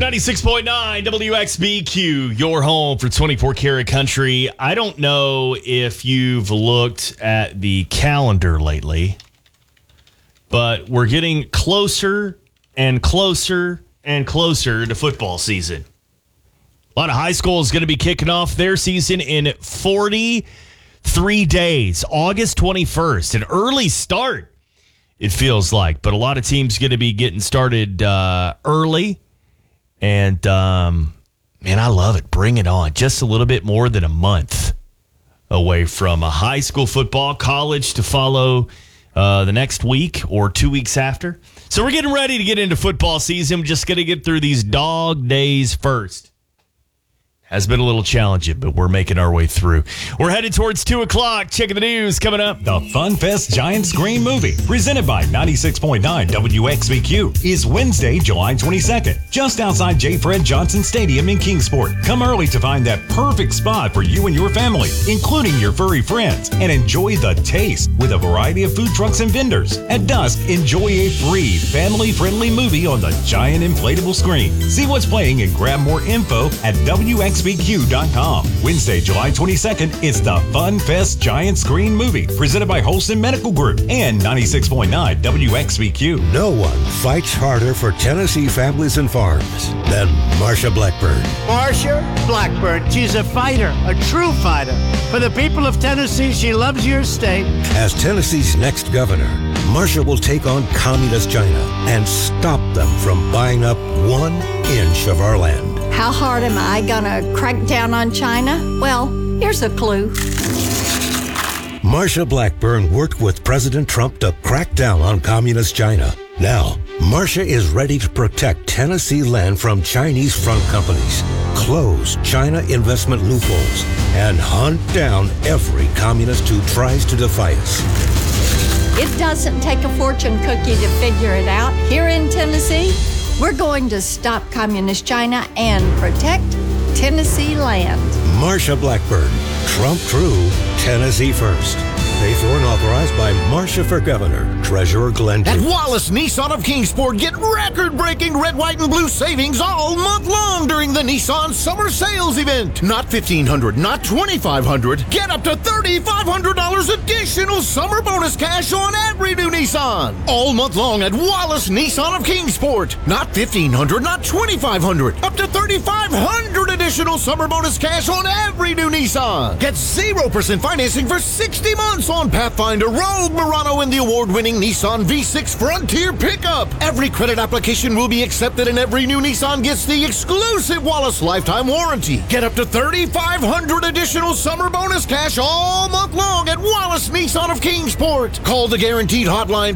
96.9 WXBQ, your home for 24 karat country. I don't know if you've looked at the calendar lately, but we're getting closer and closer and closer to football season. A lot of high school is going to be kicking off their season in 43 days, August 21st, an early start, it feels like. But a lot of teams going to be getting started early. And, man, I love it. Bring it on. Just a little bit more than a month away from a high school football, college to follow the next week or 2 weeks after. So we're getting ready to get into football season. We're just going to get through these dog days first. Has been a little challenging, but we're making our way through. We're headed towards 2 o'clock. Checking the news coming up. The Fun Fest Giant Screen Movie, presented by 96.9 WXVQ, is Wednesday, July 22nd, just outside J. Fred Johnson Stadium in Kingsport. Come early to find that perfect spot for you and your family, including your furry friends, and enjoy the taste with a variety of food trucks and vendors. At dusk, enjoy a free, family-friendly movie on the giant inflatable screen. See what's playing and grab more info at WXVQ.com. Wednesday, July 22nd, it's the Fun Fest Giant Screen Movie, presented by Holston Medical Group and 96.9 WXVQ. No one fights harder for Tennessee families and farms than Marsha Blackburn. Marsha Blackburn, she's a fighter, a true fighter. For the people of Tennessee, she loves your state. As Tennessee's next governor, Marsha will take on communist China and stop them from buying up 1 inch of our land. How hard am I gonna crack down on China? Well, here's a clue. Marsha Blackburn worked with President Trump to crack down on communist China. Now, Marsha is ready to protect Tennessee land from Chinese front companies, close China investment loopholes, and hunt down every communist who tries to defy us. It doesn't take a fortune cookie to figure it out. Here in Tennessee, we're going to stop communist China and protect Tennessee land. Marsha Blackburn, Trump True, Tennessee First. Paid for and authorized by Marsha for Governor, Treasurer Glenn At Dukes. Wallace Nissan of Kingsport, get record-breaking red, white, and blue savings all month long during the Nissan Summer Sales Event. Not $1,500, not $2,500. Get up to $3,500 additional summer bonus cash on every new Nissan. All month long at Wallace Nissan of Kingsport. Not $1,500, not $2,500. Up to $3,500 additional summer bonus cash on every new Nissan. Get 0% financing for 60 months on Pathfinder, Rogue, Murano, and the award-winning Nissan V6 Frontier pickup. Every credit application will be accepted and every new Nissan gets the exclusive Wallace lifetime warranty. Get up to $3,500 additional summer bonus cash all month long at Wallace Nissan of Kingsport. Call the guaranteed hotline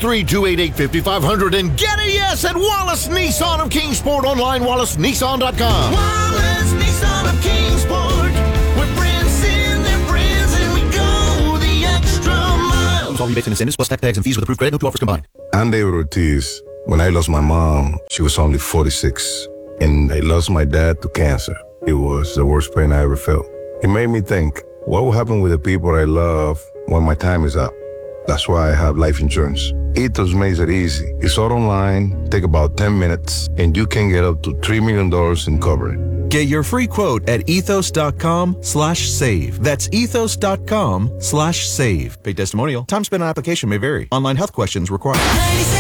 423-288-5500 and get a yes at Wallace Nissan of Kingsport. Online, wallacenissan.com. Wallace Nissan of Kingsport. We're friends in their friends and we go the extra mile. All rebates and incentives plus tax and fees with approved credit. No two offers combined. I'm David Ortiz. When I lost my mom, she was only 46. And I lost my dad to cancer. It was the worst pain I ever felt. It made me think, what will happen with the people I love when my time is up? That's why I have life insurance. Ethos makes it easy. It's all online, take about 10 minutes, and you can get up to $3 million in coverage. Get your free quote at ethos.com/save. That's ethos.com/save. Paid testimonial. Time spent on application may vary. Online health questions required. 96.